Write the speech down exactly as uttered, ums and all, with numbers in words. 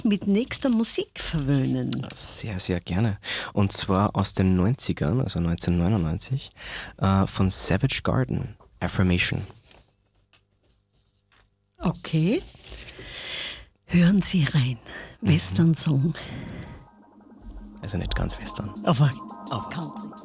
bald mit nächster Musik verwöhnen. Sehr, sehr gerne. Und zwar aus den neunzigern, also neunzehnhundertneunundneunzig, äh, von Savage Garden, Affirmation. Okay. Hören Sie rein. Western-Song. Also nicht ganz Western. Aber Country.